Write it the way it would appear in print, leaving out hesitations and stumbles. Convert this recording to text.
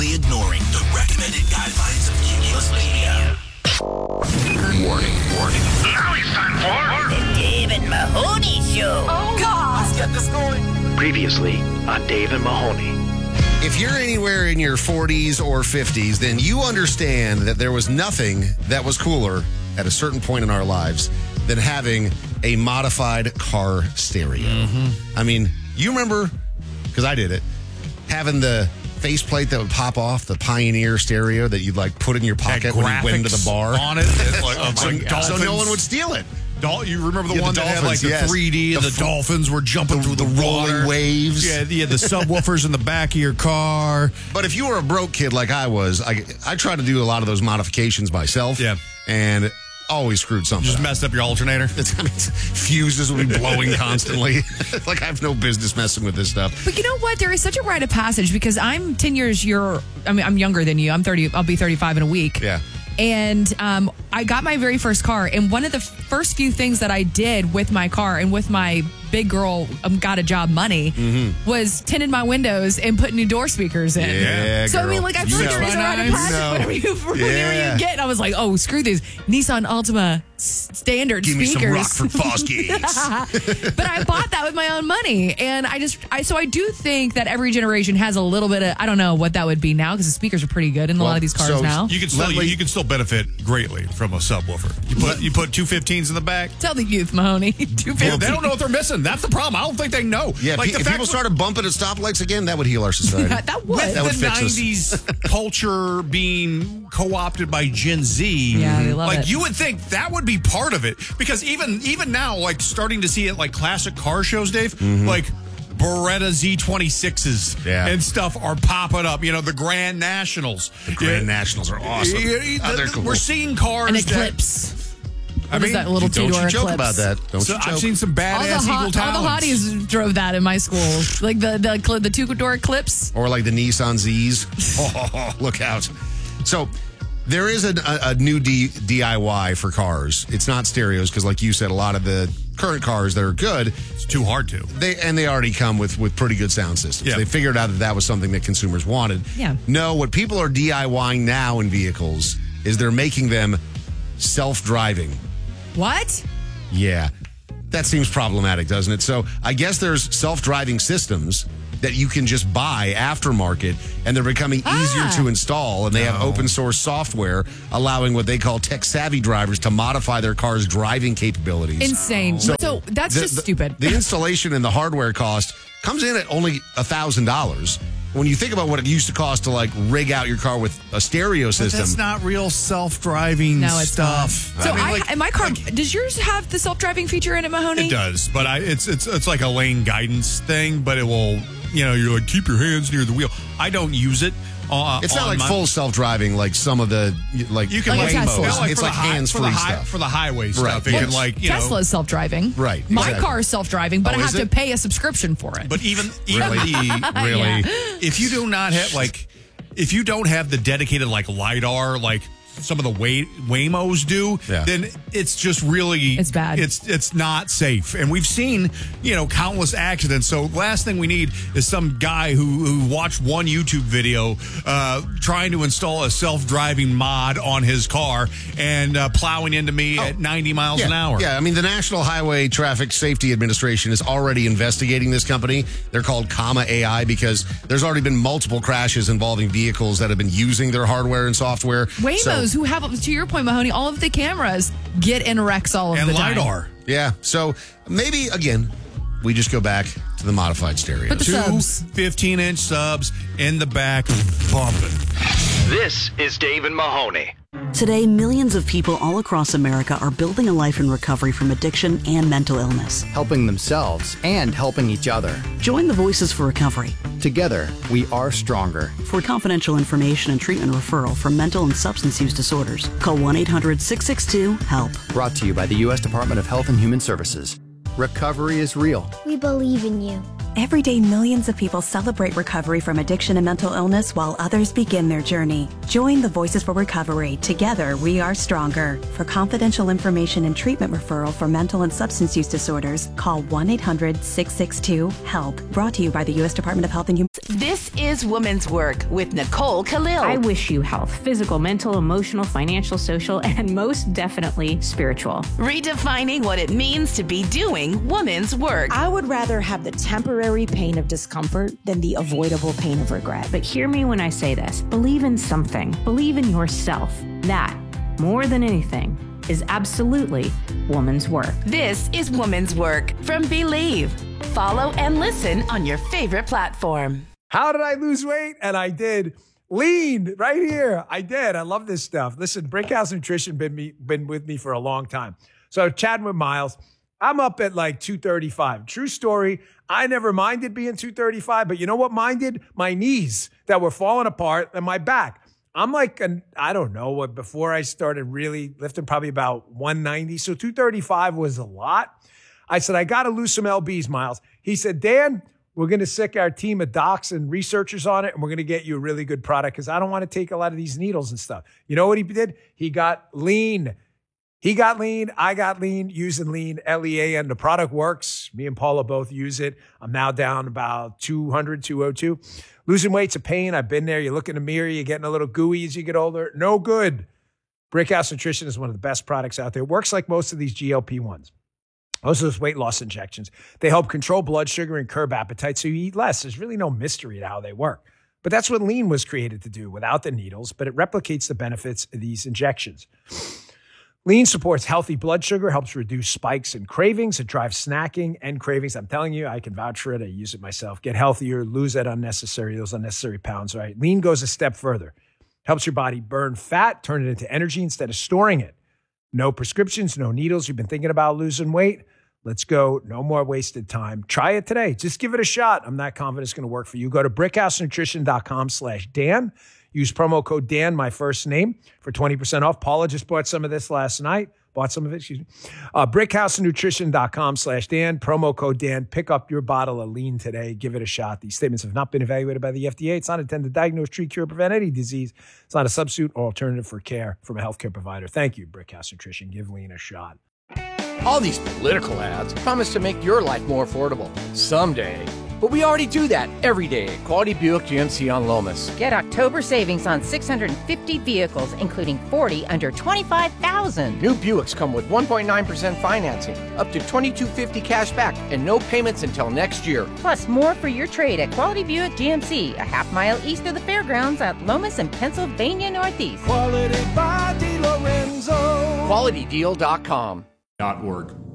completely ignoring the recommended guidelines of Cumulus Media. Warning. Now it's time for The Dave and Mahoney Show. Oh, God. Let's get this going. Previously on Dave and Mahoney. If you're anywhere in your 40s or 50s, then you understand that there was nothing that was cooler at a certain point in our lives than having a modified car stereo. I mean, you remember, because I did it, having the faceplate that would pop off, the Pioneer stereo that you'd like put in your pocket when you went into the bar on it. so no one would steal it. You remember the Yeah, one the that had like dolphins, the yes. 3D and the dolphins were jumping through the rolling water. waves. Yeah, the subwoofers in the back of your car. But if you were a broke kid like I was, I tried to do a lot of those modifications myself. Yeah. And always screwed something Just up. messed up your alternator. Fuses will be blowing constantly. Like I have no business messing with this stuff. But you know what? There is such a rite of passage because I'm 10 years I'm younger than you. I'm 30. I'll be 35 in a week. Yeah. And I got my very first car. And one of the first few things that I did with my car and with my big girl got a job money was tinted my windows and put new door speakers in. Yeah, So, girl. I mean, like, I feel like there is a rite of passage whenever you get. I was like, oh, screw these Nissan Altima standard Give me some speakers. Rockford Fosgates. But I bought that with my own money. And so I do think that every generation has a little bit of, I don't know what that would be now because the speakers are pretty good in a lot of these cars so now. You can still benefit greatly from a subwoofer. You put 215s in in the back. Tell the youth, Mahoney. 250. Well, they don't know what they're missing. That's the problem. I don't think they know. Yeah, like if people started bumping at stoplights again, that would heal our society. That would. With That would the fix us. 90s culture being co-opted by Gen Z. Yeah, they love like it. you would think that would be part of it because even now, like starting to see it like classic car shows, Dave, like Beretta Z26s and stuff are popping up. You know, the Grand Nationals. The Grand Nationals are awesome. They're cool. We're seeing cars. An Eclipse. What is that little Don't two-door you joke Eclipse? about that. Don't you joke. I've seen some badass Eagle All the Talons. hotties drove that in my school. Like the two-door Eclipse. Or like the Nissan Zs. Oh, look out. So there is a new DIY for cars. It's not stereos because, like you said, a lot of the current cars that are good, It's too hard to. they already come with pretty good sound systems. Yeah. They figured out that was something that consumers wanted. Yeah. No, what people are DIYing now in vehicles is they're making them self-driving. What? Yeah. That seems problematic, doesn't it? So I guess there's self-driving systems that you can just buy aftermarket, and they're becoming easier to install, and they have open source software allowing what they call tech-savvy drivers to modify their car's driving capabilities. Insane. So that's just stupid. The installation and the hardware cost comes in at only $1,000. When you think about what it used to cost to like rig out your car with a stereo But system, that's not real self-driving No, it's stuff. So I mean, in my car, does yours have the self-driving feature in it, Mahoney? It does, but it's like a lane guidance thing, but it will, you're like, keep your hands near the wheel. I don't use it. it's not like full self-driving like some of the like You can Like a Waymo. Tesla. No, It's for like the high- hands-free for the stuff. For the highway Right. stuff. It Yes. can like, Tesla's self-driving. Right, My exactly. car is self-driving, but Oh, I is have to it? pay a subscription for it. But even Really? the if you do not have if you don't have the dedicated like LiDAR like some of the Waymos do, then it's just really It's bad. It's not safe, and we've seen countless accidents. So last thing we need is some guy who watched one YouTube video trying to install a self-driving mod on his car and plowing into me at 90 miles an hour. Yeah, I mean, the National Highway Traffic Safety Administration is already investigating this company. They're called Comma AI because there's already been multiple crashes involving vehicles that have been using their hardware and software. Waymos, who have, to your point, Mahoney, all of the cameras get in wrecks all of And the time. LiDAR. Yeah, so maybe, again, we just go back to the modified stereo. But the Two subs. 15-inch subs in the back bumping. This is Dave and Mahoney. Today, millions of people all across America are building a life in recovery from addiction and mental illness. Helping themselves and helping each other. Join the Voices for Recovery. Together, we are stronger. For confidential information and treatment referral for mental and substance use disorders, call 1-800-662-HELP. Brought to you by the U.S. Department of Health and Human Services. Recovery is real. We believe in you. Every day, millions of people celebrate recovery from addiction and mental illness while others begin their journey. Join the Voices for Recovery. Together, we are stronger. For confidential information and treatment referral for mental and substance use disorders, call 1-800-662-HELP. Brought to you by the U.S. Department of Health and Human Services. This is Women's Work with Nicole Khalil. I wish you health, physical, mental, emotional, financial, social, and most definitely spiritual. Redefining what it means to be doing women's work. I would rather have the temporary pain of discomfort than the avoidable pain of regret. But hear me when I say this. Believe in something. Believe in yourself. That, more than anything, is absolutely woman's work. This is Woman's Work from Believe. Follow and listen on your favorite platform. How did I lose weight? And I did. Lean right here. I did. I love this stuff. Listen, Brickhouse Nutrition been with me for a long time. So chatting with Miles, I'm up at like 235. True story. I never minded being 235, but you know what minded? My knees that were falling apart and my back. I'm like, I don't know what, before I started really lifting, probably about 190. So 235 was a lot. I said, I got to lose some LBs, Miles. He said, Dan, we're going to sick our team of docs and researchers on it, and we're going to get you a really good product because I don't want to take a lot of these needles and stuff. You know what he did? He got lean. He got lean. I got lean, using lean, L-E-A-N. The product works. Me and Paula both use it. I'm now down about 200, 202. Losing weight's a pain. I've been there. You look in the mirror, you're getting a little gooey as you get older. No good. Brickhouse Nutrition is one of the best products out there. It works like most of these GLP-1s. Most of those weight loss injections. They help control blood sugar and curb appetite so you eat less. There's really no mystery to how they work. But that's what lean was created to do without the needles, but it replicates the benefits of these injections. Lean supports healthy blood sugar, helps reduce spikes and cravings. It drives snacking and cravings. I'm telling you, I can vouch for it. I use it myself. Get healthier, lose those unnecessary pounds, right? Lean goes a step further. Helps your body burn fat, turn it into energy instead of storing it. No prescriptions, no needles. You've been thinking about losing weight? Let's go. No more wasted time. Try it today. Just give it a shot. I'm not confident it's going to work for you. Go to brickhousenutrition.com/Dan. Use promo code Dan, my first name, for 20% off. Paula just bought some of this last night. brickhousenutrition.com/Dan. Promo code Dan. Pick up your bottle of lean today. Give it a shot. These statements have not been evaluated by the FDA. It's not intended to diagnose, treat, cure, prevent any disease. It's not a substitute or alternative for care from a healthcare provider. Thank you, Brickhouse Nutrition. Give lean a shot. All these political ads promise to make your life more affordable. Someday. But we already do that every day at Quality Buick GMC on Lomas. Get October savings on 650 vehicles, including 40 under $25,000. New Buicks come with 1.9% financing, up to $2,250 cash back, and no payments until next year. Plus more for your trade at Quality Buick GMC, a half mile east of the fairgrounds at Lomas and Pennsylvania Northeast. Quality by DeLorenzo. QualityDeal.com. .org.